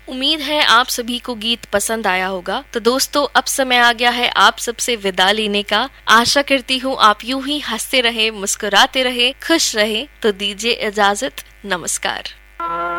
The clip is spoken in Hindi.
उम्मीद है आप सभी को गीत पसंद आया होगा। तो दोस्तों, अब समय आ गया है आप सबसे विदा लेने का। आशा करती हूँ आप यूं ही हंसते रहे, मुस्कुराते रहे, खुश रहे। तो दीजिए इजाजत, नमस्कार।